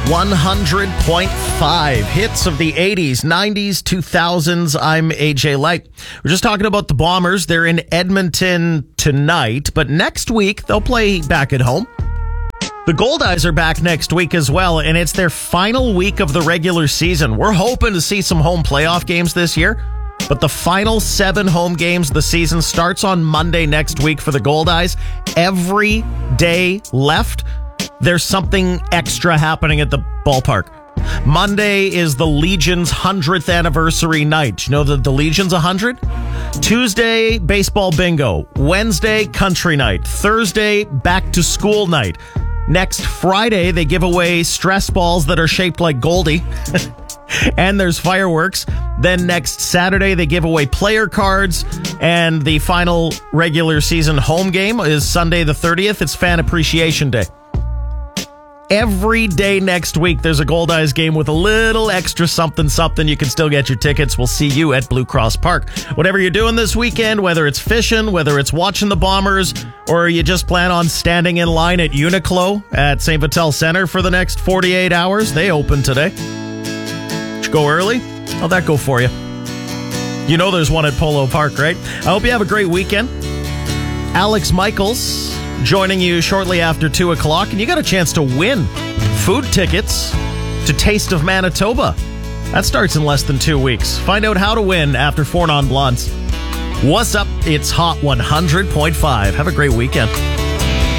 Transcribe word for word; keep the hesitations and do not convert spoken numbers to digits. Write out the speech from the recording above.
one hundred point five hits of the eighties, nineties, two thousands. I'm A J Light. We're just talking about the Bombers. They're in Edmonton tonight, but next week they'll play back at home. The Goldeyes are back next week as well, and it's their final week of the regular season. We're hoping to see some home playoff games this year, but the final seven home games of the season starts on Monday next week for the Goldeyes. Every day left, there's something extra happening at the ballpark. Monday is the Legion's hundredth anniversary night. Do you know that the Legion's one hundred? Tuesday, baseball bingo. Wednesday, country night. Thursday, back to school night. Next Friday, they give away stress balls that are shaped like Goldie. And there's fireworks. Then next Saturday, they give away player cards. And the final regular season home game is Sunday the thirtieth. It's Fan Appreciation Day. Every day next week, there's a Goldeyes game with a little extra something, something. You can still get your tickets. We'll see you at Blue Cross Park. Whatever you're doing this weekend, whether it's fishing, whether it's watching the Bombers, or you just plan on standing in line at Uniqlo at Saint Vital Center for the next forty-eight hours, they open today. Did you go early? How'd that go for you? You know there's one at Polo Park, right? I hope you have a great weekend. Alex Michaels joining you shortly after two o'clock, and you got a chance to win food tickets to Taste of Manitoba. That starts in less than two weeks. Find out how to win after Four Non Blondes. What's up? It's Hot one hundred point five. Have a great weekend.